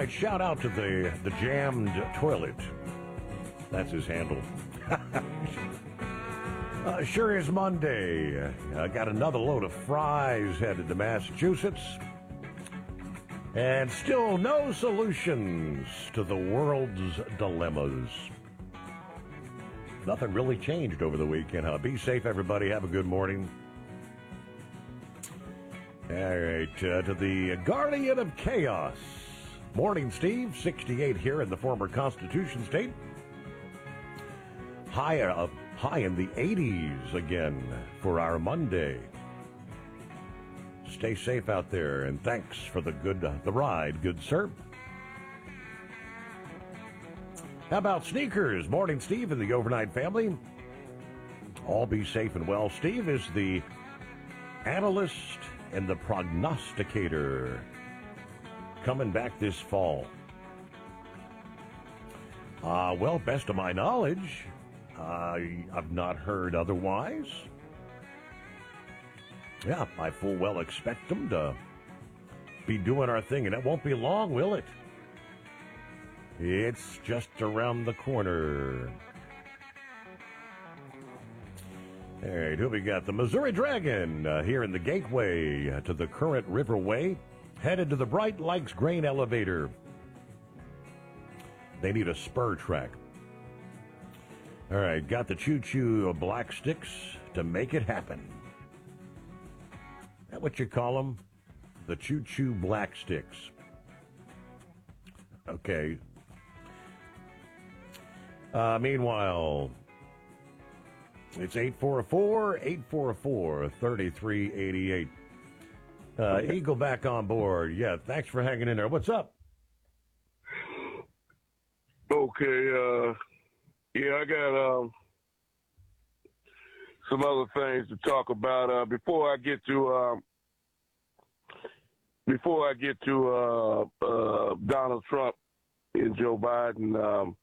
right, shout out to the jammed toilet. That's his handle. Sure is Monday. I got another load of fries headed to Massachusetts. And still no solutions to the world's dilemmas. Nothing really changed over the weekend, huh? Be safe, everybody. Have a good morning. All right, to the guardian of chaos. Morning, Steve. 68 here in the former Constitution State. High in the 80s again for our Monday. Stay safe out there, and thanks for the ride, good sir. How about sneakers? Morning, Steve, and the overnight family. All be safe and well. Steve is the analyst and the prognosticator coming back this fall. Well, best of my knowledge, I've not heard otherwise. Yeah, I full well expect them to be doing our thing, and it won't be long, will it? It's just around the corner. All right, who we got? The Missouri Dragon here in the gateway to the Current Riverway, headed to the Bright Lakes Grain Elevator. They need a spur track. All right, got the choo-choo black sticks to make it happen. Is that what you call them? The choo-choo black sticks. Okay. Meanwhile, it's 844-844-3388. Eagle back on board. Yeah, thanks for hanging in there. What's up? Okay, yeah, I got some other things to talk about. Before I get to Donald Trump and Joe Biden,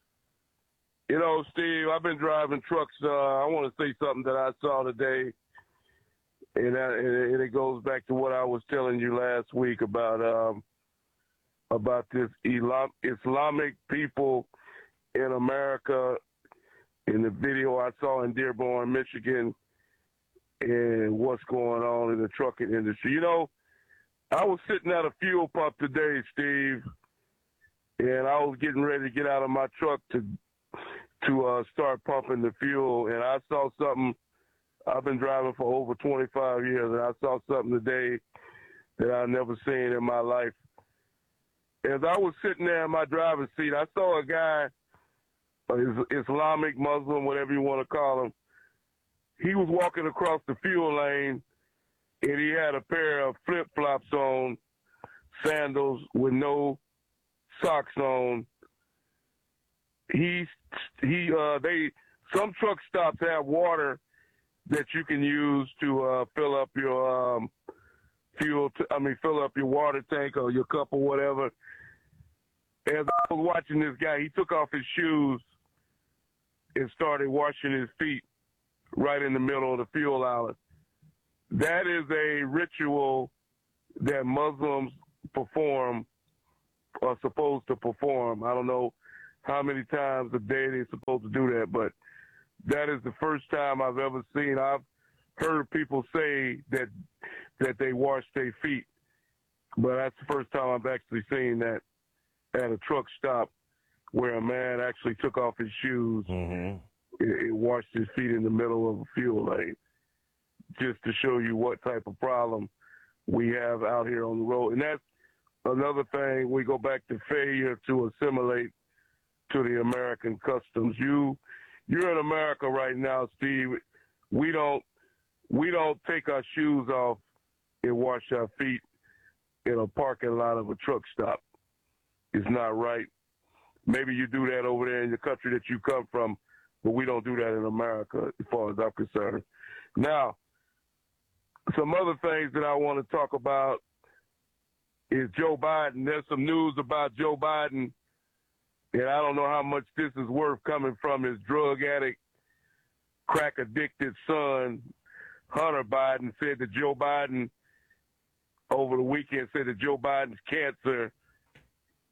Steve, I've been driving trucks. I want to say something that I saw today, and it goes back to what I was telling you last week about this Islamic people in America. In the video I saw in Dearborn, Michigan, and what's going on in the trucking industry. I was sitting at a fuel pump today, Steve, and I was getting ready to get out of my truck to start pumping the fuel, and I saw something. I've been driving for over 25 years, and I saw something today that I've never seen in my life. As I was sitting there in my driver's seat, I saw a guy, Islamic, Muslim, whatever you want to call him. He was walking across the fuel lane, and he had a pair of flip-flops on, sandals with no socks on. Some truck stops have water that you can use to fill up your fill up your water tank or your cup or whatever. As I was watching this guy, he took off his shoes and started washing his feet right in the middle of the fuel outlet. That is a ritual that Muslims perform, are supposed to perform. I don't know how many times a day they're supposed to do that, but that is the first time I've ever seen. I've heard people say that they wash their feet, but that's the first time I've actually seen that at a truck stop where a man actually took off his shoes and washed his feet in the middle of a fuel lane, just to show you what type of problem we have out here on the road. And that's another thing. We go back to failure to assimilate to the American customs. You're in America right now, Steve. We don't take our shoes off and wash our feet in a parking lot of a truck stop. It's not right. Maybe you do that over there in the country that you come from, but we don't do that in America as far as I'm concerned. Now, some other things that I want to talk about is Joe Biden. There's some news about Joe Biden, and I don't know how much this is worth coming from his drug addict, crack-addicted son, Hunter Biden, said that Joe Biden, over the weekend, said that Joe Biden's cancer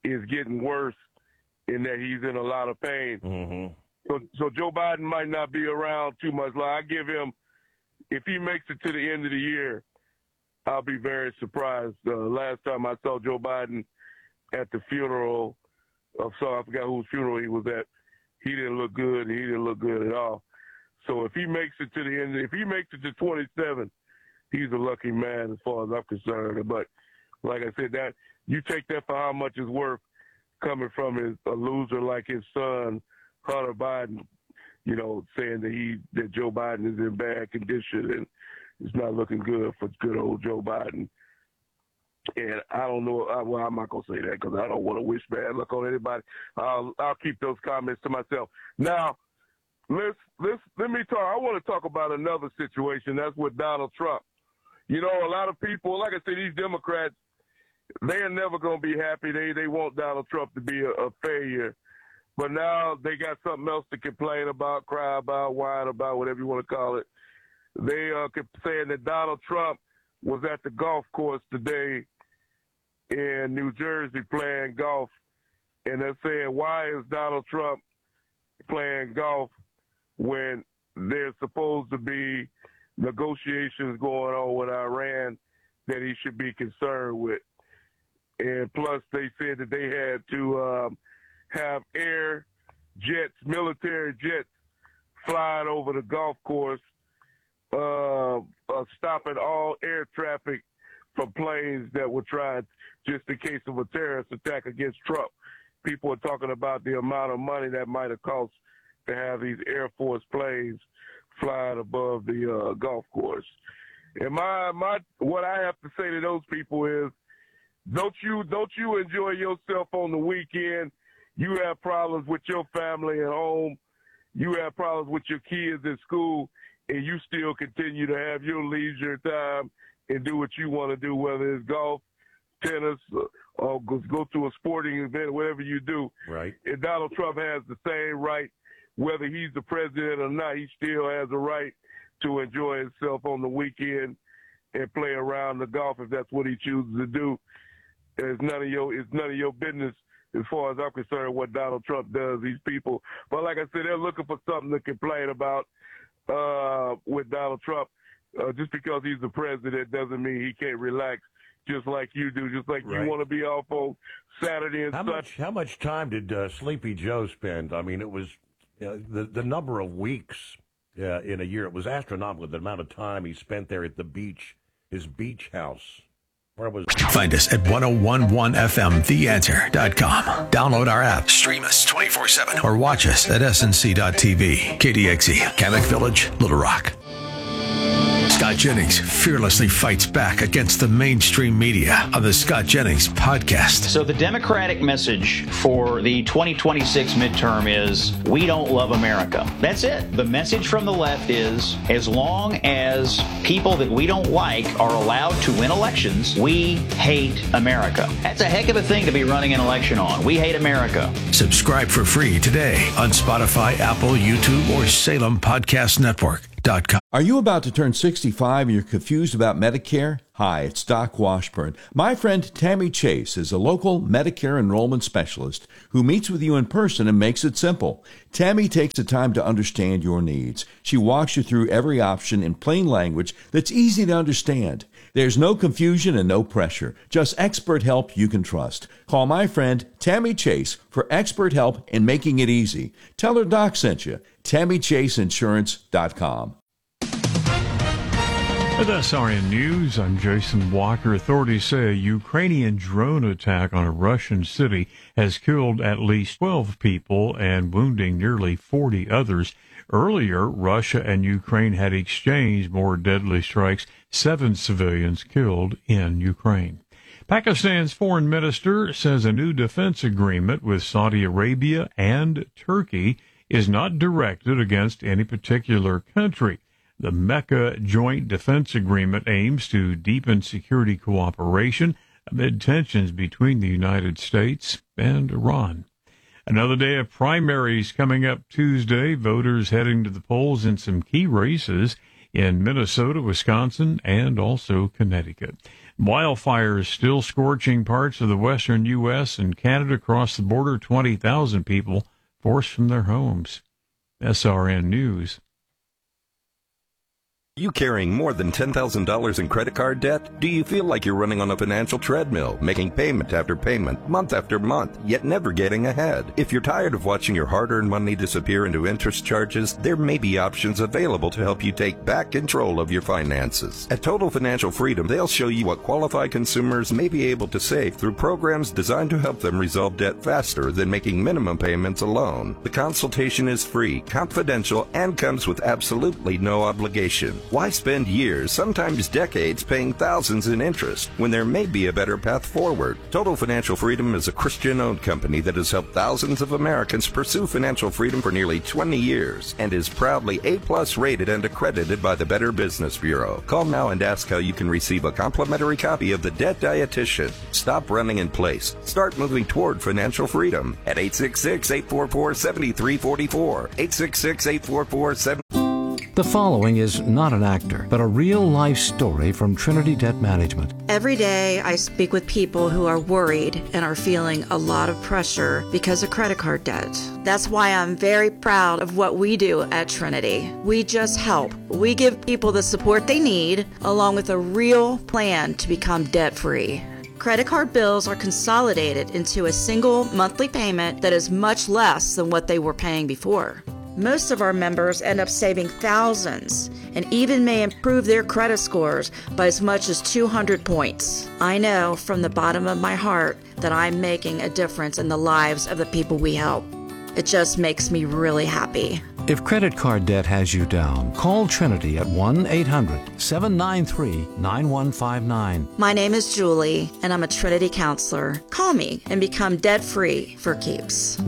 is getting worse in that he's in a lot of pain. Mm-hmm. So Joe Biden might not be around too much. Like, I give him, if he makes it to the end of the year, I'll be very surprised. Last time I saw Joe Biden at the funeral of, I forgot whose funeral he was at, he didn't look good. He didn't look good at all. So if he makes it to the end, if he makes it to 27, he's a lucky man as far as I'm concerned. But like I said, that you take that for how much it's worth coming from a loser like his son, Hunter Biden, saying that Joe Biden is in bad condition and it's not looking good for good old Joe Biden. And I don't know. Well, I'm not gonna say that because I don't want to wish bad luck on anybody. I'll keep those comments to myself. Now, let me talk. I want to talk about another situation. That's with Donald Trump. A lot of people, like I said, these Democrats, they're never gonna be happy. They want Donald Trump to be a failure. But now they got something else to complain about, cry about, whine about, whatever you want to call it. They kept saying that Donald Trump was at the golf course today in New Jersey playing golf. And they're saying, why is Donald Trump playing golf when there's supposed to be negotiations going on with Iran that he should be concerned with? And plus, they said that they had to have air jets, military jets, flying over the golf course, stopping all air traffic from planes that were trying, just in case of a terrorist attack against Trump. People are talking about the amount of money that might have cost to have these Air Force planes flying above the golf course. And what I have to say to those people is, don't you enjoy yourself on the weekend? You have problems with your family at home. You have problems with your kids at school, and you still continue to have your leisure time and do what you want to do, whether it's golf, tennis, or go to a sporting event, whatever you do. Right. And Donald Trump has the same right, whether he's the president or not. He still has a right to enjoy himself on the weekend and play around the golf if that's what he chooses to do. It's none of your business as far as I'm concerned what Donald Trump does, these people. But like I said, they're looking for something to complain about with Donald Trump. Just because he's the president doesn't mean he can't relax just like you do, just like right. You want to be off on Saturday and Sunday. How much time did Sleepy Joe spend? I mean, it was the number of weeks in a year. It was astronomical, the amount of time he spent there at the beach, his beach house. Find us at 1011FMTheAnswer.com. Download our app, stream us 24/7, or watch us at snc.tv. KDXE, Kamek Village, Little Rock. Scott Jennings fearlessly fights back against the mainstream media on the Scott Jennings podcast. So the Democratic message for the 2026 midterm is, we don't love America. That's it. The message from the left is, as long as people that we don't like are allowed to win elections, we hate America. That's a heck of a thing to be running an election on. We hate America. Subscribe for free today on Spotify, Apple, YouTube, or Salem Podcast Network. Are you about to turn 65 and you're confused about Medicare? Hi, it's Doc Washburn. My friend Tammy Chase is a local Medicare enrollment specialist who meets with you in person and makes it simple. Tammy takes the time to understand your needs. She walks you through every option in plain language that's easy to understand. There's no confusion and no pressure, just expert help you can trust. Call my friend Tammy Chase for expert help in making it easy. Tell her Doc sent you. TammyChaseInsurance.com. With SRN News, I'm Jason Walker. Authorities say a Ukrainian drone attack on a Russian city has killed at least 12 people and wounding nearly 40 others. Earlier, Russia and Ukraine had exchanged more deadly strikes, 7 civilians killed in Ukraine. Pakistan's foreign minister says a new defense agreement with Saudi Arabia and Turkey is not directed against any particular country. The Mecca Joint Defense Agreement aims to deepen security cooperation amid tensions between the United States and Iran. Another day of primaries coming up Tuesday. Voters heading to the polls in some key races in Minnesota, Wisconsin, and also Connecticut. Wildfires still scorching parts of the western U.S. and Canada. Across the border, 20,000 people forced from their homes. SRN News. You carrying more than $10,000 in credit card debt? Do you feel like you're running on a financial treadmill, making payment after payment, month after month, yet never getting ahead? If you're tired of watching your hard-earned money disappear into interest charges, there may be options available to help you take back control of your finances. At Total Financial Freedom, they'll show you what qualified consumers may be able to save through programs designed to help them resolve debt faster than making minimum payments alone. The consultation is free, confidential, and comes with absolutely no obligation. Why spend years, sometimes decades, paying thousands in interest when there may be a better path forward? Total Financial Freedom is a Christian-owned company that has helped thousands of Americans pursue financial freedom for nearly 20 years and is proudly A+ rated and accredited by the Better Business Bureau. Call now and ask how you can receive a complimentary copy of The Debt Dietitian. Stop running in place. Start moving toward financial freedom at 866-844-7344. 866-844-7344. The following is not an actor, but a real-life story from Trinity Debt Management. Every day I speak with people who are worried and are feeling a lot of pressure because of credit card debt. That's why I'm very proud of what we do at Trinity. We just help. We give people the support they need, along with a real plan to become debt-free. Credit card bills are consolidated into a single monthly payment that is much less than what they were paying before. Most of our members end up saving thousands and even may improve their credit scores by as much as 200 points. I know from the bottom of my heart that I'm making a difference in the lives of the people we help. It just makes me really happy. If credit card debt has you down, call Trinity at 1-800-793-9159. My name is Julie, and I'm a Trinity counselor. Call me and become debt-free for keeps.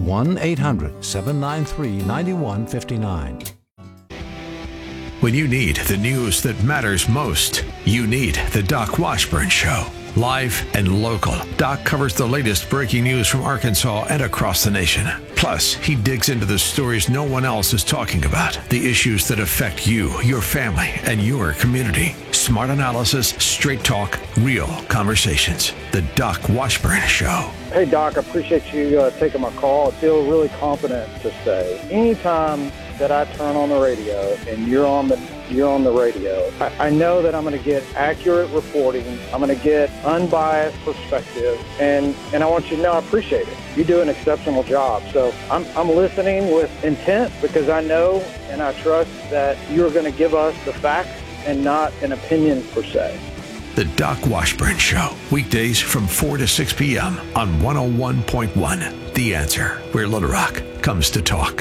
1-800-793-9159. When you need the news that matters most, you need the Doc Washburn Show. Live and local, Doc covers the latest breaking news from Arkansas and across the nation. Plus, he digs into the stories no one else is talking about, the issues that affect you, your family, and your community. Smart analysis, straight talk, real conversations. The Doc Washburn Show. Hey, Doc, I appreciate you taking my call. I feel really confident to say anytime that I turn on the radio and you're on the radio, I know that I'm going to get accurate reporting. I'm going to get unbiased perspective, and I want you to know I appreciate it. You do an exceptional job. So I'm listening with intent because I know and I trust that you're going to give us the facts and not an opinion per se. The Doc Washburn Show, weekdays from 4 to 6 p.m. on 101.1. The Answer, where Little Rock comes to talk.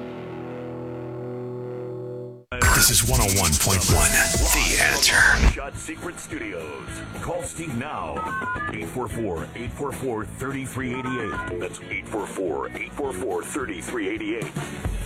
This is 101.1, The Answer. Shot Secret Studios. Call Steve now. 844-844-3388. That's 844-844-3388.